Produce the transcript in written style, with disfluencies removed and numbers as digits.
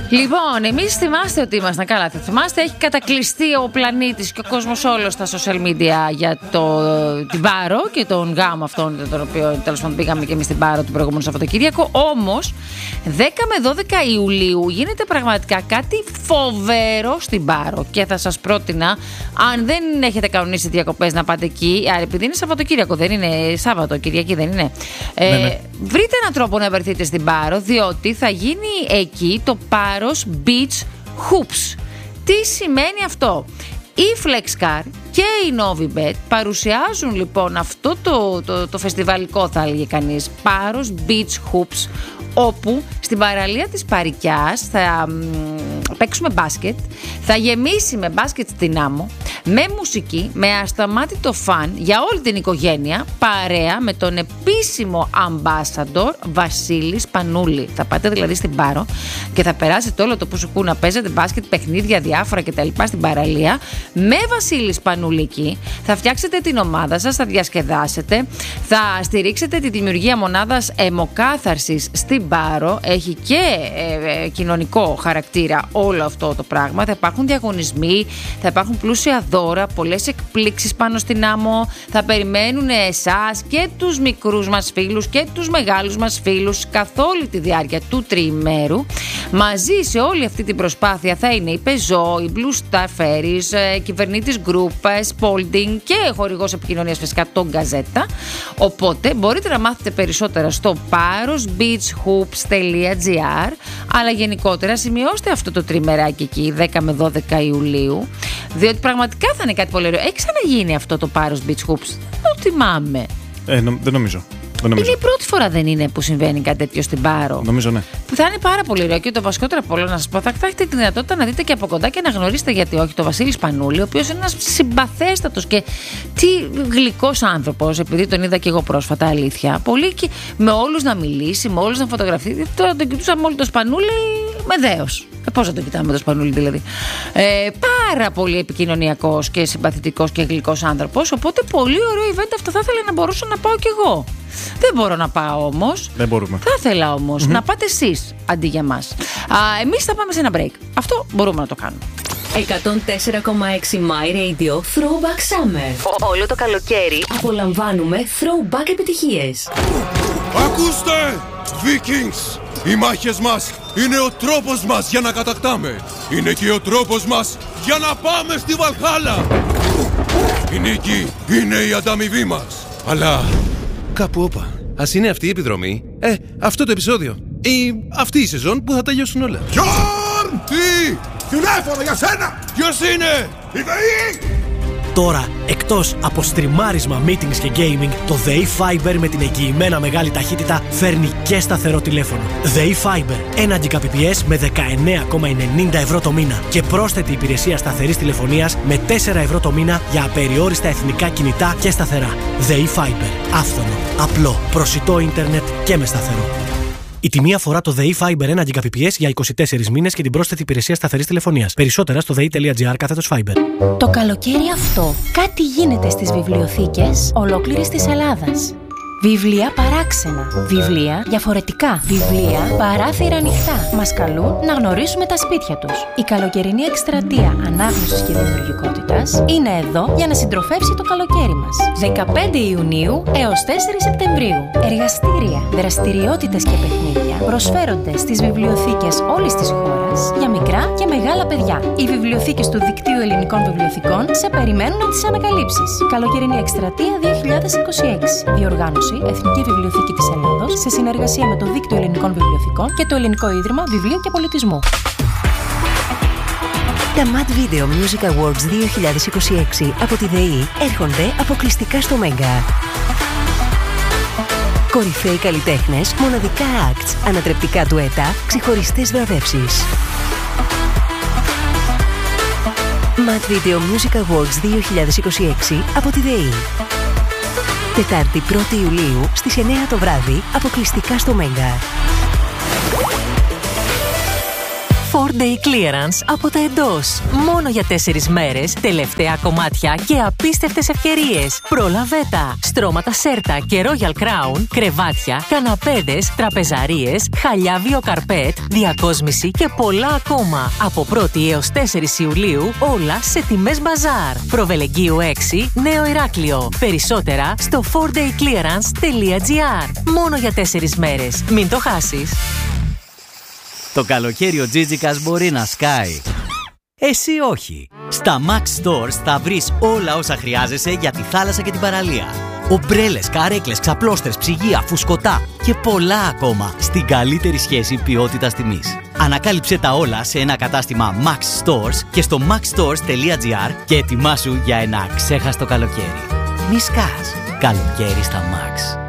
Λοιπόν, εμείς θυμάστε ότι ήμασταν καλά. Θα θυμάστε, έχει κατακλειστεί ο πλανήτης και ο κόσμος όλος στα social media για την Πάρο και τον γάμο αυτόν, τον οποίο τέλος πάντων πήγαμε και εμείς στην Πάρο του προηγούμενου Σαββατοκύριακο. Όμως, 10 με 12 Ιουλίου γίνεται πραγματικά κάτι φοβερό στην Πάρο. Και θα σας πρότεινα, αν δεν έχετε κανονίσει διακοπές, να πάτε εκεί. Επειδή είναι Σαββατοκύριακο, δεν είναι Σάββατο, Κυριακή δεν είναι. Ναι. Βρείτε έναν τρόπο να βρεθείτε στην Πάρο, διότι θα γίνει εκεί το Πάros Beach Hoops. Τι σημαίνει αυτό? Η Flexcar και η Novibet παρουσιάζουν λοιπόν αυτό το φεστιβαλικό, θα έλεγε κανείς, Πάros Beach Hoops, όπου στην παραλία της Παρικιάς θα παίξουμε μπάσκετ, θα γεμίσει με μπάσκετ στην άμμο, με μουσική, με ασταμάτητο φαν για όλη την οικογένεια, παρέα με τον επίσημο ambassador Βασίλη Σπανούλη. Θα πάτε δηλαδή στην Πάρο και θα περάσετε όλο το πουσουκού να παίζετε μπάσκετ, παιχνίδια διάφορα κτλ. Στην παραλία με Βασίλη Σπανούλη εκεί. Θα φτιάξετε την ομάδα σας, θα διασκεδάσετε, θα στηρίξετε τη δημιουργία μονάδας αιμοκάθαρσης στην Πάρο. Έχει και κοινωνικό χαρακτήρα όλο αυτό το πράγμα. Θα υπάρχουν διαγωνισμοί, θα υπάρχουν πλούσια δώρα, πολλές εκπλήξεις πάνω στην άμμο. Θα περιμένουν εσάς και τους μικρούς μας φίλους και τους μεγάλους μας φίλους καθ' όλη τη διάρκεια του τριημέρου. Μαζί σε όλη αυτή την προσπάθεια θα είναι η Peugeot, η Blue Star Ferries, κυβερνήτης Group, Spalding και χορηγός επικοινωνίας φυσικά τον Γκαζέτα. Οπότε μπορείτε να μάθετε περισσότερα στο parosbeachhoops.gr, αλλά γενικότερα σημειώστε αυτό το τριμεράκι εκεί 10 με 12 Ιουλίου, διότι πραγματικά θα είναι κάτι πολύ ωραίο. Έχει ξαναγίνει αυτό το Paros Beach Hoops? Το θυμάμαι. Δεν νομίζω. Είναι η πρώτη φορά, δεν είναι, που συμβαίνει κάτι τέτοιο στην Πάρο? Νομίζω, ναι. Που θα είναι πάρα πολύ ωραίο και το βασικότερο από όλα, να σας πω, θα έχετε τη δυνατότητα να δείτε και από κοντά και να γνωρίσετε, γιατί όχι, το Βασίλη Σπανούλη, ο οποίος είναι ένας συμπαθέστατος και τι γλυκός άνθρωπος, επειδή τον είδα και εγώ πρόσφατα, αλήθεια. Πολύ και με όλους να μιλήσει, με όλους να φωτογραφεί. Τώρα τον κοιτούσαμε όλοι το Σπανούλη με δέος. Πώς θα το κοιτάμε το Σπανούλη δηλαδή? Πάρα πολύ επικοινωνιακός και συμπαθητικός και γλυκός άνθρωπος. Οπότε πολύ ωραίο event αυτό. Θα ήθελα να μπορούσα να πάω κι εγώ. Δεν μπορώ να πάω όμως. Δεν μπορούμε. Θα ήθελα όμως να πάτε εσείς αντί για μας. Εμείς θα πάμε σε ένα break. Αυτό μπορούμε να το κάνουμε. 104,6 My Radio Throwback Summer. Όλο το καλοκαίρι απολαμβάνουμε throwback επιτυχίες. Ακούστε, Vikings! Οι μάχες μας είναι ο τρόπος μας για να κατακτάμε. Είναι και ο τρόπος μας για να πάμε στη Βαλχάλα. Η νίκη είναι η ανταμοιβή μας. Αλλά κάπου όπα, ας είναι αυτή η επιδρομή, αυτό το επεισόδιο ή αυτή η σεζόν που θα τελειώσουν όλα. Γιόρν! Τι! Τηλέφωνο για σένα! Ποιος είναι? Η ΔΕΗ! Τώρα, εκτός από στριμάρισμα, meetings και gaming, το ΔΕΗ Fiber με την εγγυημένα μεγάλη ταχύτητα φέρνει και σταθερό τηλέφωνο. ΔΕΗ Fiber, 1 Gbps με 19,90 ευρώ το μήνα και πρόσθετη υπηρεσία σταθερής τηλεφωνίας με 4 ευρώ το μήνα για απεριόριστα εθνικά κινητά και σταθερά. ΔΕΗ Fiber, άφθονο, απλό, προσιτό ίντερνετ και με σταθερό. Η τιμή αφορά το ΔΕΗ Fiber 1 Gbps για 24 μήνες και την πρόσθετη υπηρεσία σταθερής τηλεφωνίας. Περισσότερα στο dei.gr/Fiber. Το καλοκαίρι αυτό κάτι γίνεται στις βιβλιοθήκες ολόκληρης της Ελλάδας. Βιβλία παράξενα. Βιβλία διαφορετικά. Βιβλία παράθυρα ανοιχτά. Μας καλούν να γνωρίσουμε τα σπίτια τους. Η καλοκαιρινή εκστρατεία ανάγνωσης και δημιουργικότητας είναι εδώ για να συντροφεύσει το καλοκαίρι μας. 15 Ιουνίου έως 4 Σεπτεμβρίου. Εργαστήρια, δραστηριότητες και παιχνίδια προσφέρονται στις βιβλιοθήκες όλης της χώρας για μικρά και μεγάλα παιδιά. Οι βιβλιοθήκες του Δικτύου Ελληνικών Βιβλιοθηκών σε περιμένουν να τις ανακαλύψεις. Καλοκαιρινή εκστρατεία 2026. Διοργάνωση Εθνική Βιβλιοθήκη της Ελλάδος σε συνεργασία με το Δίκτυο Ελληνικών Βιβλιοθηκών και το Ελληνικό Ίδρυμα Βιβλίου και Πολιτισμού. Τα Mad Video Music Awards 2026 από τη ΔΕΗ έρχονται αποκλειστικά στο Μέγκα. Κορυφαίοι καλλιτέχνες, μοναδικά acts, ανατρεπτικά ντουέτα, ξεχωριστές βραβεύσεις. Mad Video Music Awards 2026 από τη ΔΕΗ. Τετάρτη 1η Ιουλίου στις 9 το βράδυ, αποκλειστικά στο Μέγκα. 4-day clearance από τα εντός. Μόνο για 4 μέρες, τελευταία κομμάτια και απίστευτες ευκαιρίες. Πρόλαβε τα! Στρώματα Σέρτα και Royal Crown, κρεβάτια, καναπέδες, τραπεζαρίες, χαλιά βιοκαρπέτ, διακόσμηση και πολλά ακόμα. Από 1η έως 4 Ιουλίου, όλα σε τιμές μπαζάρ. Προβελεγγύου 6, Νέο Ηράκλειο. Περισσότερα στο 4dayclearance.gr. Μόνο για 4 μέρες. Μην το χάσεις. Το καλοκαίρι ο Τζίτζικας μπορεί να σκάει. Εσύ όχι. Στα Max Stores θα βρεις όλα όσα χρειάζεσαι για τη θάλασσα και την παραλία. Ομπρέλες, καρέκλες, ξαπλώστρες, ψυγεία, φουσκωτά και πολλά ακόμα στην καλύτερη σχέση ποιότητας-τιμής. Ανακάλυψε τα όλα σε ένα κατάστημα Max Stores και στο maxstores.gr και ετοιμάσου για ένα ξέχαστο καλοκαίρι. Μη σκάς. Καλοκαίρι στα Max.